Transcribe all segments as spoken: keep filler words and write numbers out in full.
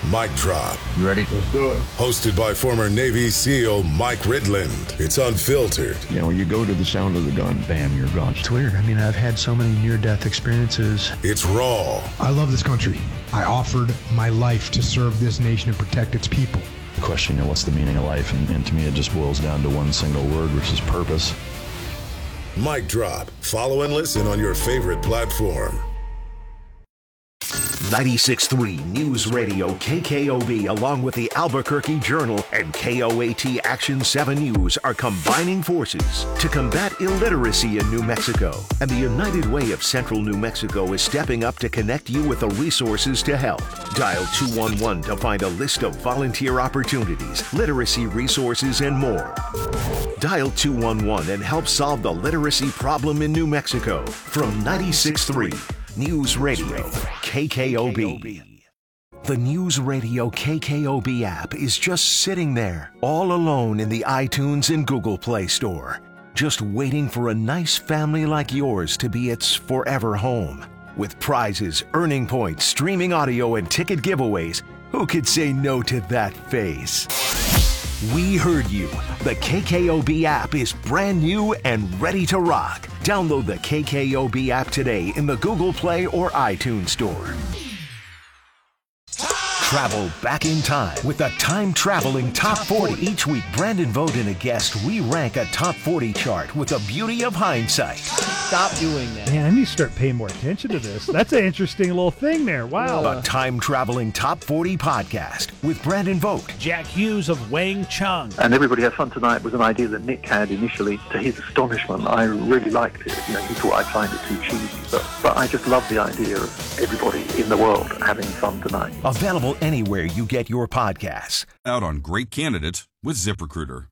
Mic Drop. You ready? Let's do it. Hosted by former Navy SEAL Mike Ridland. It's unfiltered. You know, you go to the sound of the gun, bam, you're gone. It's weird. I mean, I've had so many near-death experiences. It's raw. I love this country. I offered my life to serve this nation and protect its people. Question, you know, what's the meaning of life? And, and to me, it just boils down to one single word, which is purpose. Mic Drop. Follow and listen on your favorite platform. ninety-six point three News Radio K K O B, along with the Albuquerque Journal and K O A T Action seven News, are combining forces to combat illiteracy in New Mexico. And the United Way of Central New Mexico is stepping up to connect you with the resources to help. Dial two one one to find a list of volunteer opportunities, literacy resources, and more. Dial two one one and help solve the literacy problem in New Mexico. From ninety-six point three News Radio K K O B. The News Radio K K O B app is just sitting there, all alone in the iTunes and Google Play Store, just waiting for a nice family like yours to be its forever home. With prizes, earning points, streaming audio, and ticket giveaways, who could say no to that face? We heard you. The K K O B app is brand new and ready to rock. Download the K K O B app today in the Google Play or iTunes Store. Travel back in time with the time-traveling Top forty. Each week, Brandon Vogt and a guest re-rank a Top forty chart with the beauty of hindsight. Stop doing that. Man, I need to start paying more attention to this. That's an interesting little thing there. Wow. The time-traveling Top forty podcast with Brandon Vogt. Jack Hughes of Wang Chung. And Everybody Has Fun Tonight was an idea that Nick had initially. To his astonishment, I really liked it. You know, he thought I'd find it too cheesy. But, but I just love the idea of everybody in the world having fun tonight. Available anywhere you get your podcasts. Out on Great Candidates with ZipRecruiter.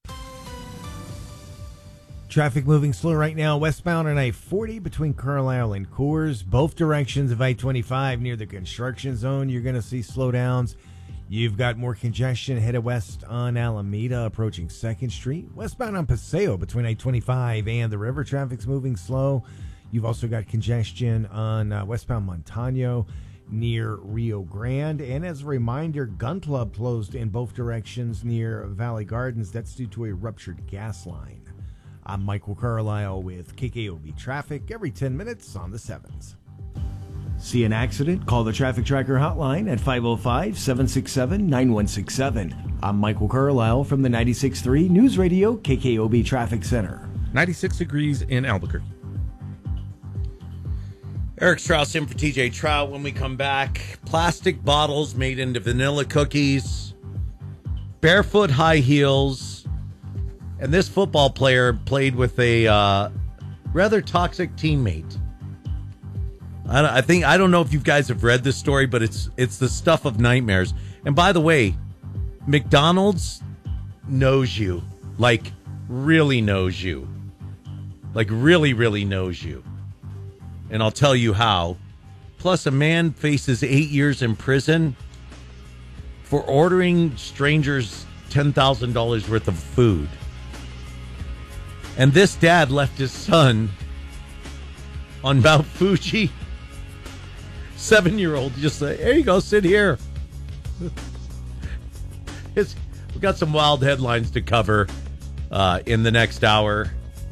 Traffic moving slow right now, westbound on I forty between Carlisle and Coors. Both directions of I twenty-five near the construction zone, you're going to see slowdowns. You've got more congestion headed west on Alameda approaching second Street. Westbound on Paseo between I twenty-five and the river, traffic's moving slow. You've also got congestion on uh, westbound Montano near Rio Grande. And as a reminder, Gun Club closed in both directions near Valley Gardens. That's due to a ruptured gas line. I'm Michael Carlisle with K K O B Traffic every ten minutes on the sevens. See an accident? Call the Traffic Tracker hotline at five oh five, seven six seven, nine one six seven. I'm Michael Carlisle from the ninety-six point three News Radio K K O B Traffic Center. ninety-six degrees in Albuquerque. Eric Strauss in for T J Trout. When we come back, plastic bottles made into vanilla cookies, barefoot high heels, and this football player played with a uh, rather toxic teammate. I, I think I don't know if you guys have read this story, but it's it's the stuff of nightmares. And by the way, McDonald's knows you, like really knows you, like really really knows you. And I'll tell you how. Plus, a man faces eight years in prison for ordering strangers ten thousand dollars worth of food. And this dad left his son on Mount Fuji. Seven-year-old just say, here you go, sit here. It's, we've got some wild headlines to cover uh, in the next hour.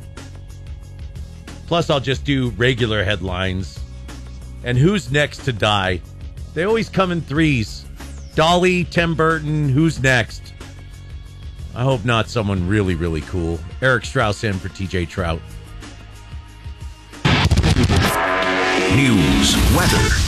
Plus, I'll just do regular headlines. And who's next to die? They always come in threes. Dolly, Tim Burton, who's next? I hope not someone really, really cool. Eric Strauss in for T J Trout. News, weather,